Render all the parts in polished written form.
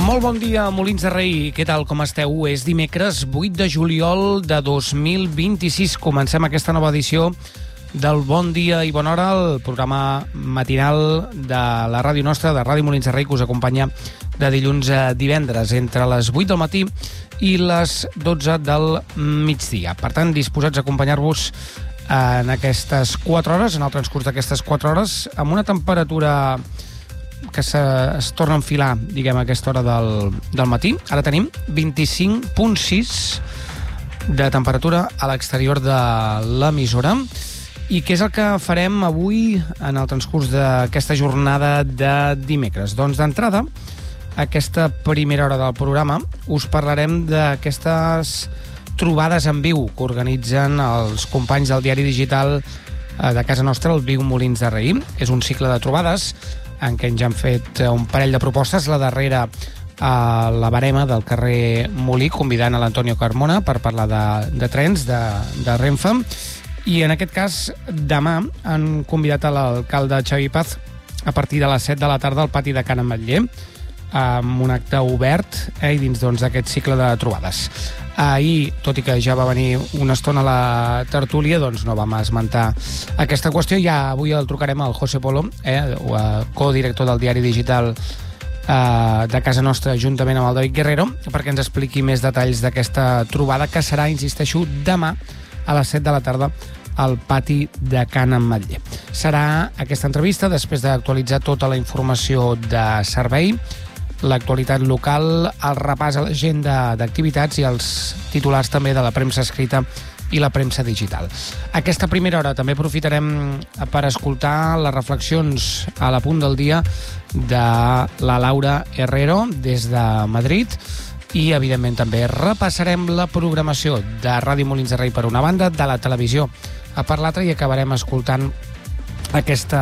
Molt bon dia, Molins de Rei. Què tal, com esteu? És dimecres 8 de juliol de 2026. Comencem aquesta nova edició del Bon Dia i Bona Hora, el programa matinal de la ràdio nostra, de Ràdio Molins de Rei, que us acompanya de dilluns a divendres, entre les 8 del matí i les 12 del migdia. Per tant, disposats a acompanyar-vos en aquestes 4 hores, en el transcurs d'aquestes 4 hores, amb una temperatura que es torna a enfilar, diguem, a aquesta hora del matí. Ara tenim 25,6 de temperatura a l'exterior de l'emissora. I què és el que farem avui en el transcurs d'aquesta jornada de dimecres? Doncs d'entrada, aquesta primera hora del programa, us parlarem d'aquestes trobades en viu que organitzen els companys del diari digital de casa nostra, el Viu Molins de Rei. És un cicle de trobades en què ens han fet un parell de propostes, la darrera a la Barema del carrer Molí, convidant a l'Antonio Carmona per parlar de trens, de Renfe, i en aquest cas demà han convidat a l'alcalde Xavi Paz a partir de les 7 de la tarda al pati de Can Ametller, amb un acte obert i dins d'aquest cicle de trobades. Ahir, tot i que ja va venir una estona a la tertúlia, doncs no vam esmentar aquesta qüestió. Ja avui el trucarem al José Polo, codirector del diari digital de casa nostra, juntament amb el David Guerrero, perquè ens expliqui més detalls d'aquesta trobada, que serà, insisteixo, demà a les 7 de la tarda al pati de Can Ametller. Serà aquesta entrevista després d'actualitzar tota la informació de servei, l'actualitat local, el repàs a l'agenda d'activitats i els titulars també de la premsa escrita i la premsa digital. Aquesta primera hora també aprofitarem per escoltar les reflexions a la punt del dia de la Laura Herrero des de Madrid i, evidentment, també repassarem la programació de Ràdio Molins de Rei per una banda, de la televisió per l'altra, i acabarem escoltant aquest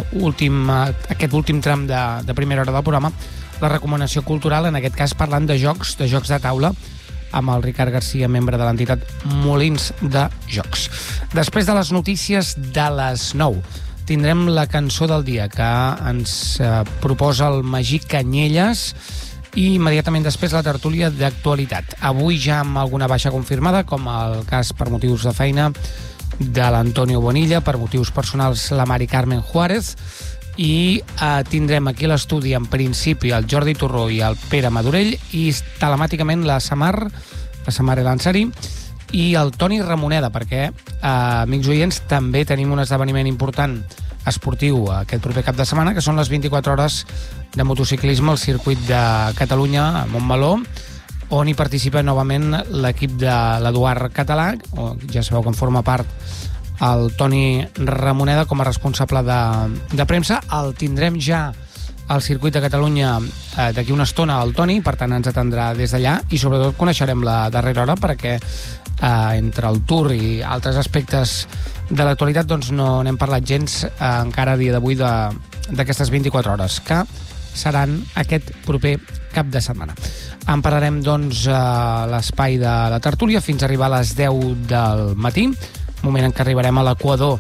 últim tram de primera hora del programa, la recomanació cultural, en aquest cas parlant de jocs de taula, amb el Ricard Garcia, membre de l'entitat Molins de Jocs. Després de les notícies de les 9, tindrem la cançó del dia, que ens proposa el Magí Canyelles, i immediatament després la tertúlia d'actualitat. Avui ja amb alguna baixa confirmada, com el cas per motius de feina de l'Antonio Bonilla, per motius personals la Mari Carmen Juárez, i tindrem aquí a l'estudi en principi el Jordi Torró i el Pere Madurell, i telemàticament la Samar El Ansari i el Toni Ramoneda, perquè, amics oients, també tenim un esdeveniment important esportiu aquest proper cap de setmana, que són les 24 hores de motociclisme al circuit de Catalunya a Montmeló, on hi participa novament l'equip de l'Eduard Català. Ja sabeu que en forma part el Toni Ramoneda com a responsable de premsa. El tindrem ja al circuit de Catalunya d'aquí una estona, el Toni, per tant ens atendrà des d'allà, i sobretot coneixerem la darrera hora, perquè entre el Tour i altres aspectes de l'actualitat doncs no n'hem parlat gens encara a dia d'avui d'aquestes 24 hores, que seran aquest proper cap de setmana. En parlarem doncs a l'espai de la tertúlia fins a arribar a les 10 del matí, moment en què arribarem a l'equador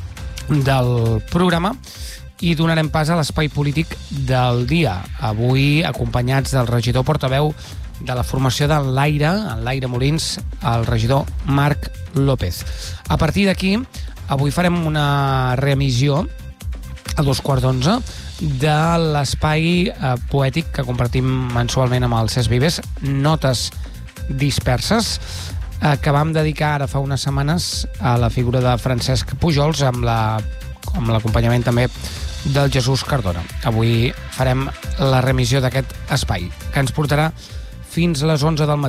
del programa, i donarem pas a l'espai polític del dia, avui acompanyats del regidor portaveu de la formació de l'Aire Molins, el regidor Marc López. A partir d'aquí, avui farem una reemissió a 2:15 de l'espai poètic que compartim mensualment amb el Cesc Vives, Notes disperses, que vam dedicar ara fa unes setmanes a la figura de Francesc Pujols, amb l'acompanyament també del Jesús Cardona. Avui farem la remissió d'aquest espai, que ens portarà fins a les 11 del matí.